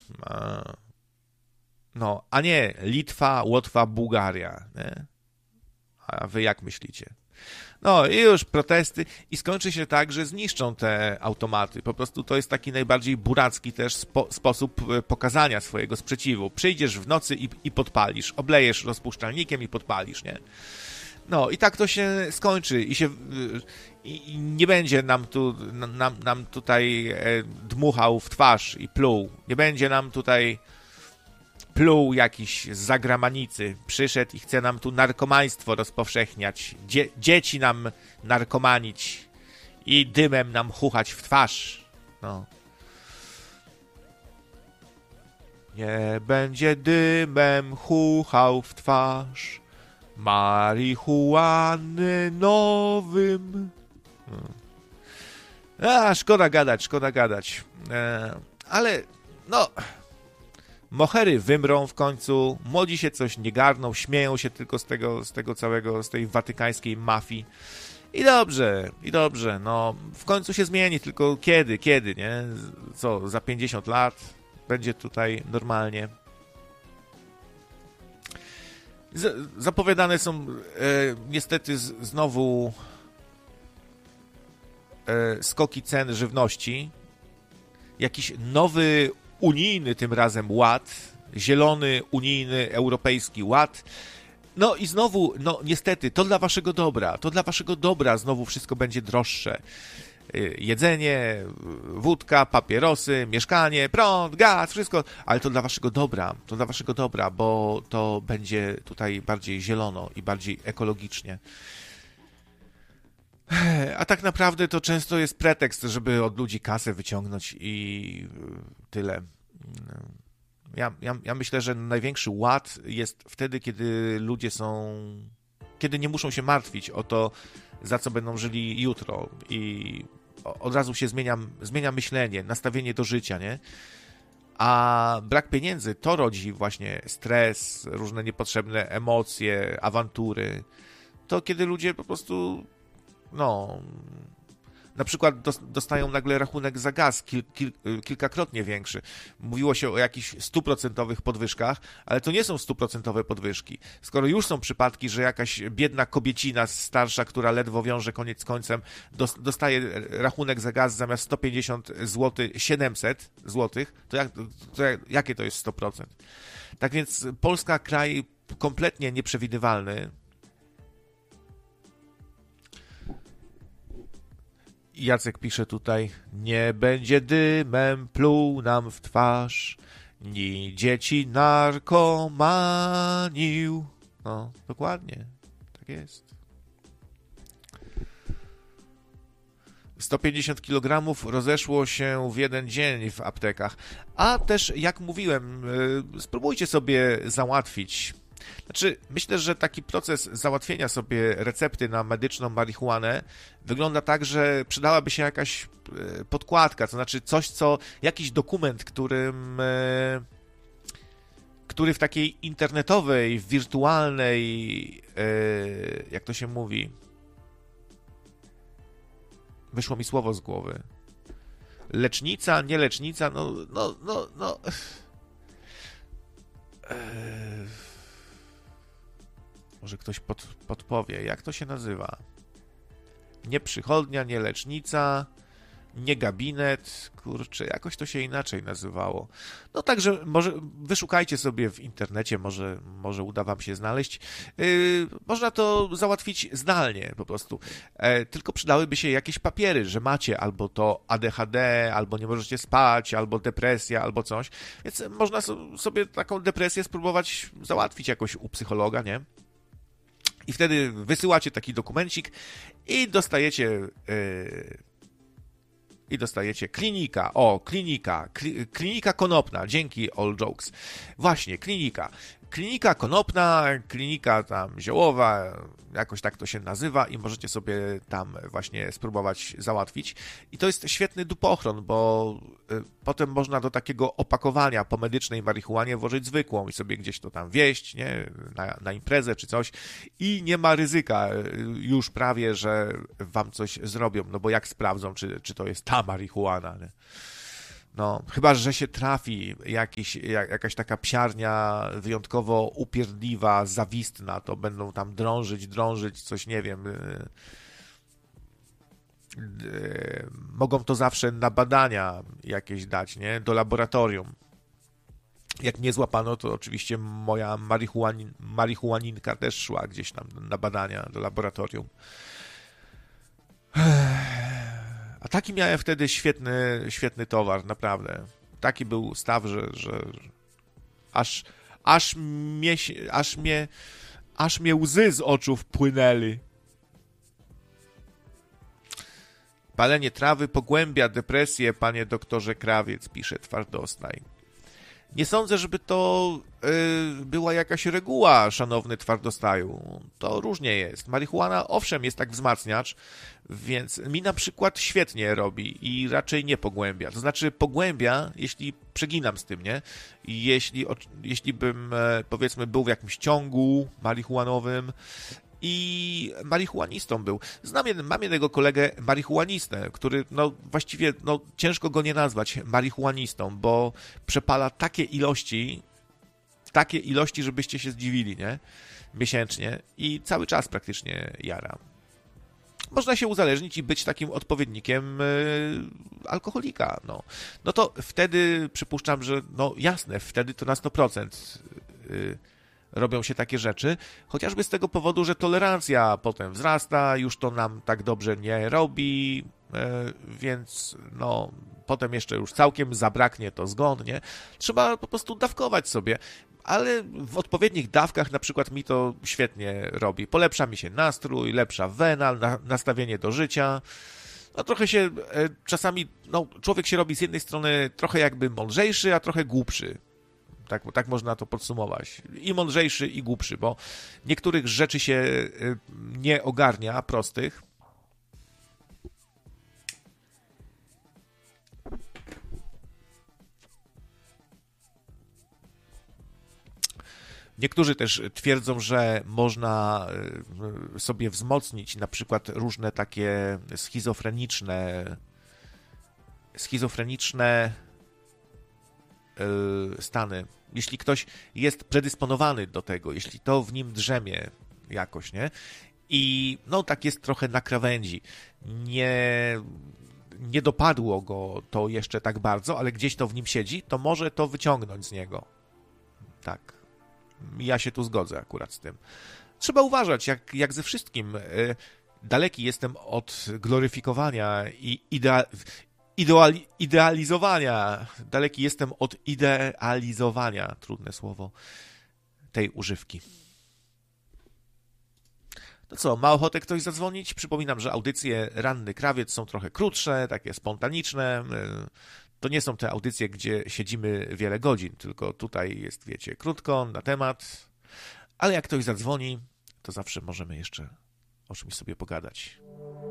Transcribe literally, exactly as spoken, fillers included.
A, no, a nie Litwa, Łotwa, Bułgaria. Nie? A wy jak myślicie? No i już protesty i skończy się tak, że zniszczą te automaty. Po prostu to jest taki najbardziej buracki też spo, sposób pokazania swojego sprzeciwu. Przyjdziesz w nocy i, i podpalisz, oblejesz rozpuszczalnikiem i podpalisz, nie? No i tak to się skończy i się i, i nie będzie nam tu nam, nam tutaj dmuchał w twarz i pluł. Nie będzie nam tutaj pluł jakiś z zagranicy, przyszedł i chce nam tu narkomaństwo rozpowszechniać, Dzie- dzieci nam narkomanić i dymem nam chuchać w twarz. No. Nie będzie dymem chuchał w twarz marihuany nowym. A, szkoda gadać, szkoda gadać. E, ale, no... Mohery wymrą w końcu, młodzi się coś nie garną, śmieją się tylko z tego, z tego całego, z tej watykańskiej mafii. I dobrze, i dobrze, no w końcu się zmieni, tylko kiedy, kiedy, nie? Co, za pięćdziesiąt lat będzie tutaj normalnie. Z, zapowiadane są e, niestety z, znowu e, skoki cen żywności. Jakiś nowy unijny tym razem ład, zielony, unijny, europejski ład. No i znowu, no niestety, to dla waszego dobra, to dla waszego dobra znowu wszystko będzie droższe. Jedzenie, wódka, papierosy, mieszkanie, prąd, gaz, wszystko, ale to dla waszego dobra, to dla waszego dobra, bo to będzie tutaj bardziej zielono i bardziej ekologicznie. A tak naprawdę to często jest pretekst, żeby od ludzi kasę wyciągnąć i tyle. Ja, ja, ja myślę, że największy ład jest wtedy, kiedy ludzie są... Kiedy nie muszą się martwić o to, za co będą żyli jutro. I od razu się zmienia, zmienia myślenie, nastawienie do życia, nie? A brak pieniędzy to rodzi właśnie stres, różne niepotrzebne emocje, awantury. To kiedy ludzie po prostu... No, na przykład dostają nagle rachunek za gaz kil, kil, kilkakrotnie większy. Mówiło się o jakichś stuprocentowych podwyżkach, ale to nie są stuprocentowe podwyżki. Skoro już są przypadki, że jakaś biedna kobiecina starsza, która ledwo wiąże koniec z końcem, dostaje rachunek za gaz zamiast sto pięćdziesiąt złotych, siedemset złotych, to, jak, to jak, jakie to jest sto procent? Tak więc Polska, kraj kompletnie nieprzewidywalny. Jacek pisze tutaj, nie będzie dymem pluł nam w twarz, ni dzieci narkomanił. No, dokładnie, tak jest. sto pięćdziesiąt kilogramów rozeszło się w jeden dzień w aptekach. A też, jak mówiłem, spróbujcie sobie załatwić. Znaczy, myślę, że taki proces załatwienia sobie recepty na medyczną marihuanę wygląda tak, że przydałaby się jakaś podkładka, to znaczy coś, co, jakiś dokument, którym, który w takiej internetowej, wirtualnej, jak to się mówi, wyszło mi słowo z głowy, lecznica, nie lecznica, no, no, no, no, może ktoś pod, podpowie, jak to się nazywa? Nie przychodnia, nie lecznica, nie gabinet, kurczę, jakoś to się inaczej nazywało. No także może wyszukajcie sobie w internecie, może, może uda wam się znaleźć. Yy, można to załatwić zdalnie po prostu. E, tylko przydałyby się jakieś papiery, że macie albo to A D H D, albo nie możecie spać, albo depresja, albo coś. Więc można so, sobie taką depresję spróbować załatwić jakoś u psychologa, nie? I wtedy wysyłacie taki dokumencik i dostajecie yy, i dostajecie klinika. O, klinika. Kli, klinika konopna. Dzięki All Jokes. Właśnie, klinika. Klinika konopna, klinika tam ziołowa, jakoś tak to się nazywa i możecie sobie tam właśnie spróbować załatwić. I to jest świetny dupochron, bo y, potem można do takiego opakowania po medycznej marihuanie włożyć zwykłą i sobie gdzieś to tam wieść, nie? Na, na imprezę czy coś i nie ma ryzyka y, już prawie, że wam coś zrobią, no bo jak sprawdzą, czy, czy to jest ta marihuana, nie? No, chyba że się trafi jakiś, jak, jakaś taka psiarnia wyjątkowo upierdliwa, zawistna, to będą tam drążyć, drążyć, coś nie wiem. Yy, yy, mogą to zawsze na badania jakieś dać, nie? Do laboratorium. Jak mnie złapano, to oczywiście moja marihuanin, marihuaninka też szła gdzieś tam na badania do laboratorium. A taki miałem wtedy świetny, świetny towar, naprawdę. Taki był staw, że, że aż, aż, mnie, aż, mnie, aż mnie łzy z oczu wpłynęły. Palenie trawy pogłębia depresję, panie doktorze Krawiec, pisze Twardostaj. Nie sądzę, żeby to yy, była jakaś reguła, szanowny Twardostaju. To różnie jest. Marihuana, owszem, jest tak wzmacniacz, więc mi na przykład świetnie robi i raczej nie pogłębia. To znaczy pogłębia, jeśli przeginam z tym, nie? Jeśli, jeśli bym, powiedzmy, był w jakimś ciągu marihuanowym i marihuanistą był. Znam jeden, mam jednego kolegę marihuanistę, który, no właściwie, no ciężko go nie nazwać marihuanistą, bo przepala takie ilości, takie ilości, żebyście się zdziwili, nie? Miesięcznie i cały czas praktycznie jara. Można się uzależnić i być takim odpowiednikiem yy, alkoholika, no. No to wtedy przypuszczam, że, no jasne, wtedy to na sto procent yy, robią się takie rzeczy, chociażby z tego powodu, że tolerancja potem wzrasta, już to nam tak dobrze nie robi, więc no potem jeszcze już całkiem zabraknie to zgodnie. Trzeba po prostu dawkować sobie, ale w odpowiednich dawkach na przykład mi to świetnie robi. Polepsza mi się nastrój, lepsza wena, na, nastawienie do życia. No trochę się czasami, no człowiek się robi z jednej strony trochę jakby mądrzejszy, a trochę głupszy. Tak, tak można to podsumować. I mądrzejszy, i głupszy, bo niektórych rzeczy się nie ogarnia, prostych. Niektórzy też twierdzą, że można sobie wzmocnić na przykład różne takie schizofreniczne schizofreniczne stany. Jeśli ktoś jest predysponowany do tego, jeśli to w nim drzemie jakoś, nie? I no tak jest trochę na krawędzi. Nie, nie dopadło go to jeszcze tak bardzo, ale gdzieś to w nim siedzi, to może to wyciągnąć z niego. Tak. Ja się tu zgodzę akurat z tym. Trzeba uważać, jak, jak ze wszystkim. Daleki jestem od gloryfikowania i idea, ideali, idealizowania. Daleki jestem od idealizowania, trudne słowo, tej używki. No co, ma ochotę ktoś zadzwonić? Przypominam, że audycje Ranny Krawiec są trochę krótsze, takie spontaniczne. To nie są te audycje, gdzie siedzimy wiele godzin, tylko tutaj jest, wiecie, krótko, na temat. Ale jak ktoś zadzwoni, to zawsze możemy jeszcze o czymś sobie pogadać.